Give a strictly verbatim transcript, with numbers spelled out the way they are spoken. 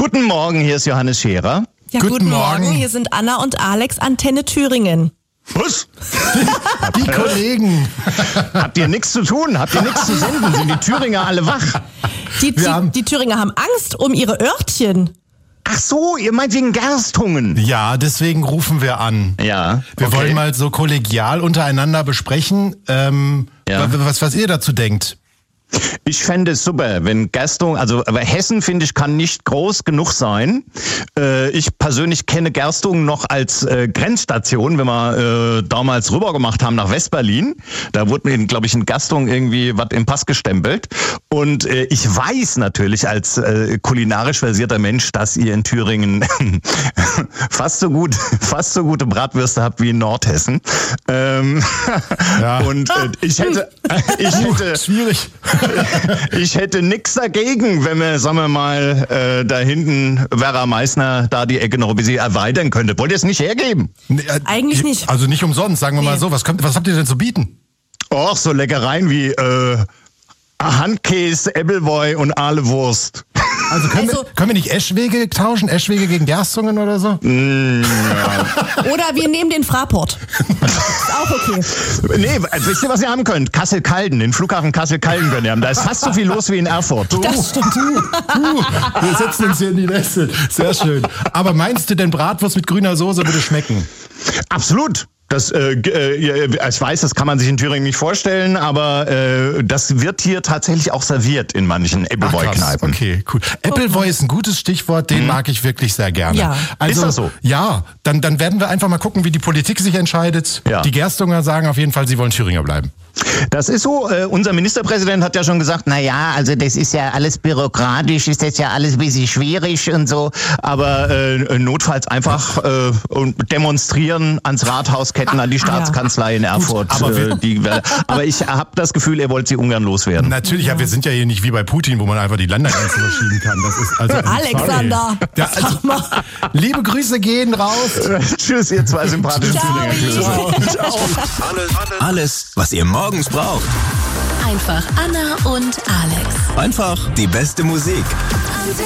Guten Morgen, hier ist Johannes Scherer. Ja, Guten guten Morgen. Morgen. Hier sind Anna und Alex, Antenne Thüringen. Was? Die Kollegen. Habt ihr nichts zu tun? Habt ihr nichts zu senden? Sind die Thüringer alle wach? Die, Wir die, haben- die Thüringer haben Angst um ihre Örtchen. Ach so, ihr meint wegen Gerstungen. Ja, deswegen rufen wir an. Ja, Wir okay. wollen mal so kollegial untereinander besprechen, ähm, Ja. was, was ihr dazu denkt. Ich fände es super, wenn Gerstung, also aber Hessen, finde ich, kann nicht groß genug sein. Äh, ich persönlich kenne Gerstung noch als äh, Grenzstation, wenn wir äh, damals rüber gemacht haben nach Westberlin. Da wurde mir, glaube ich, in Gerstung irgendwie was im Pass gestempelt. Und äh, ich weiß natürlich als äh, kulinarisch versierter Mensch, dass ihr in Thüringen fast so gut, fast so gute Bratwürste habt wie in Nordhessen. Ähm, Ja. Und äh, ich hätte, ich hätte, Schwierig. ich hätte nix dagegen, wenn wir, sagen wir mal, äh, da hinten Vera Meissner da die Ecke noch ein bisschen erweitern könnte. Wollt ihr es nicht hergeben? Nee, äh, Eigentlich nicht. Also nicht umsonst, sagen wir mal Nee. so. Was, kommt, was habt ihr denn zu bieten? Och, so Leckereien wie äh, Handkäse, Appleboy und Ahlewurst. Also können, Also- wir, können wir nicht Eschwege tauschen? Eschwege gegen Gerstungen oder so? Oder wir nehmen den Fraport. Ist auch okay. Nee, wisst ihr, was ihr haben könnt? Kassel-Calden, den Flughafen Kassel-Calden könnt ihr haben. Da ist fast so viel los wie in Erfurt. Das stimmt. Uh, wir setzen uns hier in die Weste. Sehr schön. Aber meinst du denn, Bratwurst mit grüner Soße würde schmecken? Absolut. Das, äh, g- äh, ich weiß, das kann man sich in Thüringen nicht vorstellen, aber äh, das wird hier tatsächlich auch serviert in manchen Ach, krass. Appleboy-Kneipen. Okay, cool. Appleboy ist ein gutes Stichwort, den mag ich wirklich sehr gerne. Ja. Also, Ist das so? Ja, dann, dann werden wir einfach mal gucken, wie die Politik sich entscheidet. Ja. Die Gerstunger sagen auf jeden Fall, sie wollen Thüringer bleiben. Das ist so, äh, unser Ministerpräsident hat ja schon gesagt, na ja, also das ist ja alles bürokratisch, ist das ja alles ein bisschen schwierig und so, aber äh, notfalls einfach äh, und demonstrieren ans Rathausketten, an die Staatskanzlei in Erfurt. Gut, aber wir- äh, die, aber ich habe das Gefühl, er wollte sie ungern loswerden. Natürlich, ja, wir sind ja hier nicht wie bei Putin, wo man einfach die Ländergrenzen verschieben kann. Das ist also Alexander, sorry. Ja, also, sag mal. liebe Grüße gehen raus. Tschüss, ihr zwei sympathischen Ciao. Thüringer. Tschüss. Alles, was ihr morgens braucht. Einfach Anna und Alex. Einfach die beste Musik.